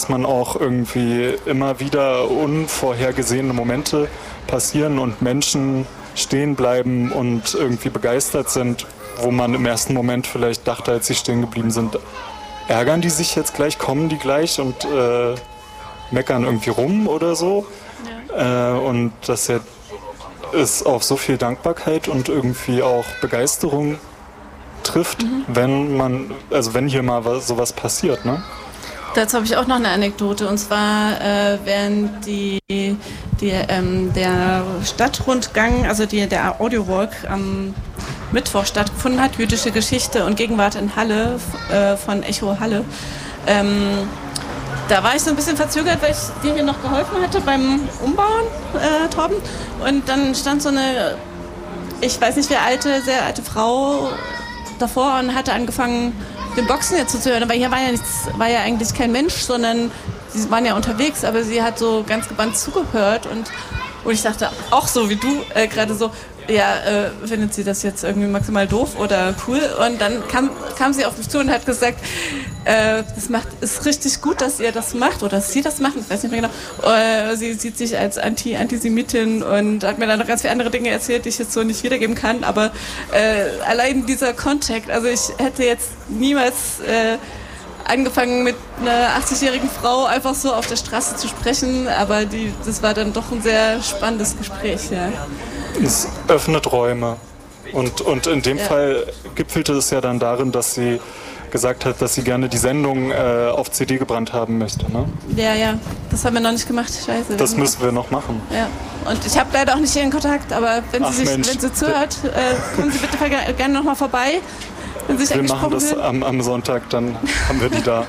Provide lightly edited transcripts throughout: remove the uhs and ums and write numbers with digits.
man auch irgendwie immer wieder unvorhergesehene Momente passieren und Menschen stehen bleiben und irgendwie begeistert sind, wo man im ersten Moment vielleicht dachte, als sie stehen geblieben sind, ärgern die sich jetzt gleich, kommen die gleich und meckern irgendwie rum oder so. Ja. Und dass es auf so viel Dankbarkeit und irgendwie auch Begeisterung trifft, wenn hier mal sowas passiert, ne? Dazu habe ich auch noch eine Anekdote, und zwar während der Stadtrundgang, also der Audiowalk am Mittwoch stattgefunden hat, jüdische Geschichte und Gegenwart in Halle von Echo Halle. Da war ich so ein bisschen verzögert, weil ich dir hier noch geholfen hatte beim Umbauen, Torben. Und dann stand so eine, ich weiß nicht, sehr alte Frau davor und hatte angefangen, den Boxen jetzt zuzuhören. Aber hier war ja eigentlich kein Mensch, sondern sie waren ja unterwegs, aber sie hat so ganz gebannt zugehört. Und ich dachte, auch so wie du gerade so, ja, findet sie das jetzt irgendwie maximal doof oder cool? Und dann kam sie auf mich zu und hat gesagt, ist richtig gut, dass ihr das macht oder dass sie das macht, ich weiß nicht mehr genau. Sie sieht sich als Antisemitin und hat mir dann noch ganz viele andere Dinge erzählt, die ich jetzt so nicht wiedergeben kann. Aber allein dieser Kontakt, also ich hätte jetzt niemals angefangen mit einer 80-jährigen Frau einfach so auf der Straße zu sprechen, aber das war dann doch ein sehr spannendes Gespräch, ja. Es öffnet Räume. Und in dem Fall gipfelte es ja dann darin, dass sie gesagt hat, dass sie gerne die Sendung auf CD gebrannt haben möchte, ne? Ja, das haben wir noch nicht gemacht, scheiße. Das müssen wir noch machen. Ja, und ich habe leider auch nicht ihren Kontakt, aber wenn sie zuhört, kommen Sie bitte gerne nochmal vorbei. Wenn Sie sich wir machen das am Sonntag, dann haben wir die da.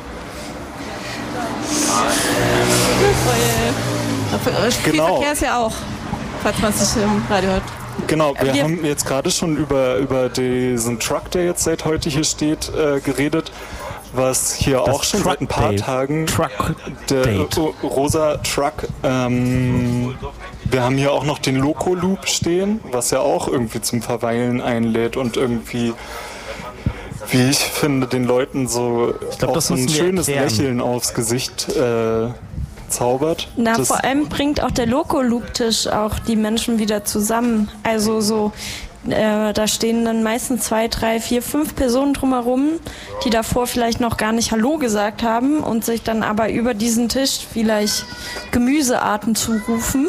Viel Verkehr ist ja auch, falls man es nicht im Radio hört. Genau, wir haben jetzt gerade schon über diesen Truck, der jetzt seit heute hier steht, geredet, was hier das auch schon seit ein paar Tagen, der rosa Truck, wir haben hier auch noch den Loco Loop stehen, was ja auch irgendwie zum Verweilen einlädt und irgendwie, wie ich finde, den Leuten so ein schönes Lächeln aufs Gesicht zaubert. Vor allem bringt auch der Loco-Loop-Tisch auch die Menschen wieder zusammen. Also so, da stehen dann meistens 2, 3, 4, 5 Personen drumherum, die davor vielleicht noch gar nicht Hallo gesagt haben und sich dann aber über diesen Tisch vielleicht Gemüsearten zurufen.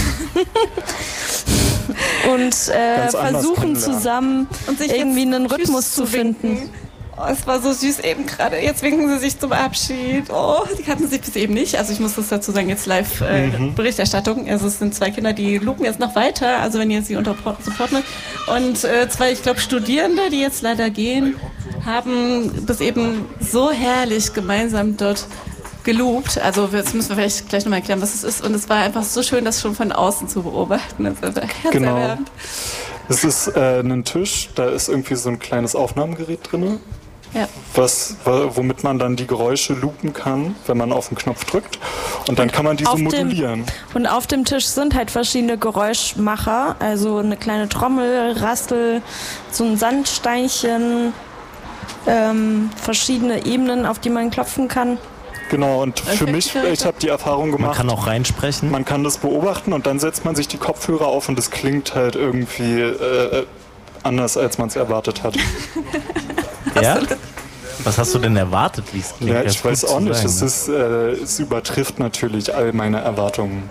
Und versuchen zusammen und sich irgendwie einen Rhythmus zu finden. Oh, es war so süß eben gerade. Jetzt winken sie sich zum Abschied. Oh, die kannten sich bis eben nicht. Also ich muss das dazu sagen, jetzt live Berichterstattung. Also es sind 2 Kinder, die lupen jetzt noch weiter. Also wenn ihr sie supporten. Und 2, ich glaube, Studierende, die jetzt leider gehen, haben das eben so herrlich gemeinsam dort geloopt. Also jetzt müssen wir vielleicht gleich nochmal erklären, was es ist. Und es war einfach so schön, das schon von außen zu beobachten. Das war genau. Es ist ein Tisch, da ist irgendwie so ein kleines Aufnahmegerät drin. Ja. Womit man dann die Geräusche loopen kann, wenn man auf den Knopf drückt. Und dann kann man diese modulieren. Und auf dem Tisch sind halt verschiedene Geräuschmacher. Also eine kleine Trommel, Rassel, so ein Sandsteinchen, verschiedene Ebenen, auf die man klopfen kann. Genau, und für mich, ich habe die Erfahrung gemacht. Man kann auch reinsprechen. Man kann das beobachten und dann setzt man sich die Kopfhörer auf und es klingt halt irgendwie anders, als man es erwartet hat. Ja? Was hast du denn erwartet, wie es klingt? Ja, ich weiß auch nicht. Es übertrifft natürlich all meine Erwartungen.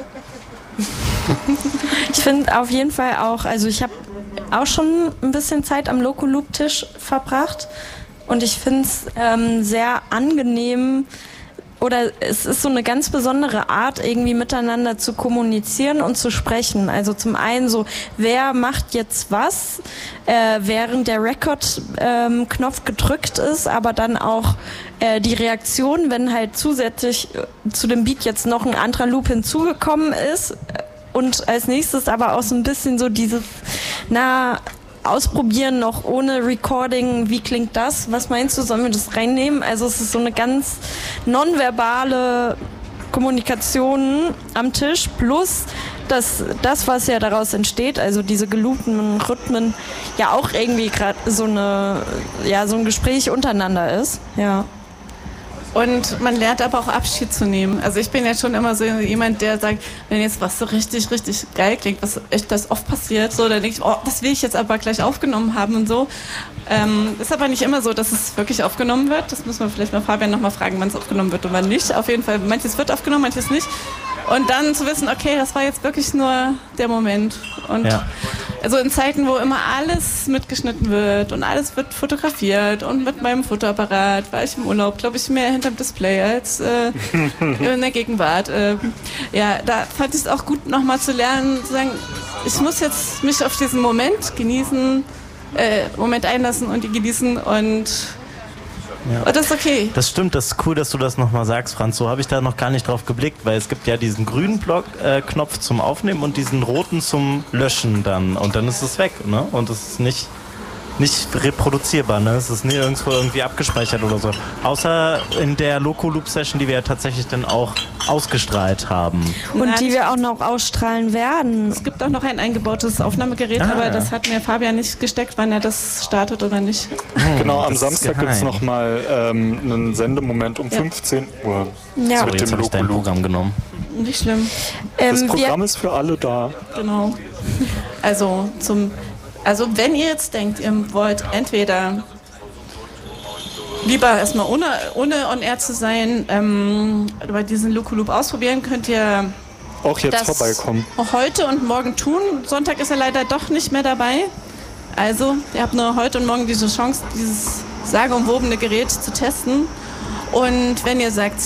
Ich finde auf jeden Fall auch, also ich habe auch schon ein bisschen Zeit am Loco-Loop-Tisch verbracht und ich finde es sehr angenehm, oder es ist so eine ganz besondere Art, irgendwie miteinander zu kommunizieren und zu sprechen. Also zum einen so, wer macht jetzt was, während der Record-Knopf gedrückt ist, aber dann auch die Reaktion, wenn halt zusätzlich zu dem Beat jetzt noch ein anderer Loop hinzugekommen ist. Und als nächstes aber auch so ein bisschen so dieses, ausprobieren noch ohne Recording, wie klingt das? Was meinst du, sollen wir das reinnehmen? Also es ist so eine ganz nonverbale Kommunikation am Tisch plus das, was ja daraus entsteht, also diese geloopten Rhythmen, ja auch irgendwie gerade so ein Gespräch untereinander ist. Ja. Und man lernt aber auch Abschied zu nehmen. Also ich bin ja schon immer so jemand, der sagt, wenn jetzt was so richtig, richtig geil klingt, was echt das oft passiert, so, dann denke ich, oh, das will ich jetzt aber gleich aufgenommen haben und so. Ist aber nicht immer so, dass es wirklich aufgenommen wird. Das müssen wir vielleicht mal Fabian nochmal fragen, wann es aufgenommen wird und wann nicht. Auf jeden Fall, manches wird aufgenommen, manches nicht. Und dann zu wissen, okay, das war jetzt wirklich nur der Moment. Und also in Zeiten, wo immer alles mitgeschnitten wird und alles wird fotografiert und mit meinem Fotoapparat war ich im Urlaub, glaube ich, mehr hinterm Display als in der Gegenwart. Ja, da fand ich es auch gut, nochmal zu lernen, zu sagen, ich muss jetzt mich auf diesen Moment genießen, Moment einlassen und die genießen und das ist okay. Das stimmt, das ist cool, dass du das nochmal sagst, Franz. So habe ich da noch gar nicht drauf geblickt, weil es gibt ja diesen grünen Knopf zum Aufnehmen und diesen roten zum Löschen dann. Und dann ist es weg, ne? Und es ist nicht reproduzierbar, ne? Es ist nie irgendwo irgendwie abgespeichert oder so. Außer in der Loco-Loop-Session, die wir ja tatsächlich dann auch ausgestrahlt haben. Und die wir auch noch ausstrahlen werden. Es gibt auch noch ein eingebautes Aufnahmegerät, aber das hat mir Fabian nicht gesteckt, wann er das startet oder nicht. Genau, am Samstag gibt es nochmal einen Sendemoment um 15 Uhr. Ja. So, jetzt habe ich dein Programm genommen. Nicht schlimm. Das Programm ist für alle da. Genau. Also wenn ihr jetzt denkt, ihr wollt entweder lieber erstmal ohne On-Air zu sein, bei diesen Loco-Loop ausprobieren, könnt ihr auch jetzt das vorbeikommen. Heute und morgen tun. Sonntag ist er leider doch nicht mehr dabei. Also, ihr habt nur heute und morgen diese Chance, dieses sagenumwobene Gerät zu testen. Und wenn ihr sagt,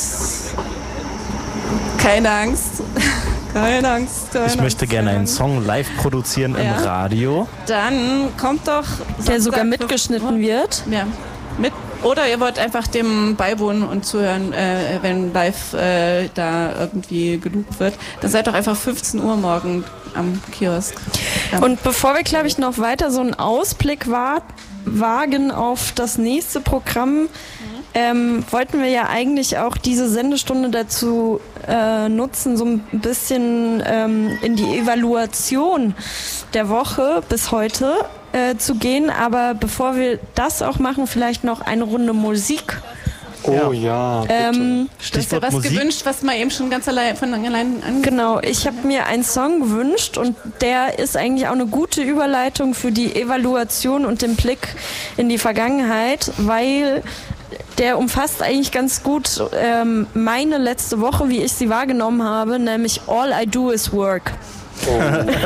keine Angst, keine Angst. Ich möchte gerne einen Song live produzieren im Radio. Dann kommt doch... Der sogar mitgeschnitten wird. Ja, oder ihr wollt einfach dem beiwohnen und zuhören, wenn live da irgendwie geloopt wird. Dann seid doch einfach 15 Uhr morgen am Kiosk. Ja. Und bevor wir, glaube ich, noch weiter so einen Ausblick wagen auf das nächste Programm, wollten wir ja eigentlich auch diese Sendestunde dazu nutzen, so ein bisschen in die Evaluation der Woche bis heute zu gehen. Aber bevor wir das auch machen, vielleicht noch eine Runde Musik. Oh ja, bitte. Du hast ja was Musik. gewünscht, was man eben schon ganz allein an. Genau, ich habe mir einen Song gewünscht und der ist eigentlich auch eine gute Überleitung für die Evaluation und den Blick in die Vergangenheit, weil der umfasst eigentlich ganz gut meine letzte Woche, wie ich sie wahrgenommen habe, nämlich All I Do Is Work. Oh.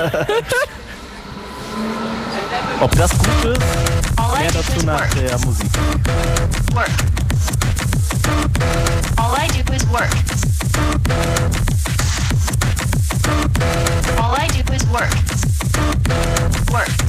Ob das gut ist, mehr dazu nach der Musik. Work. All I do is work. All I do is work. Work.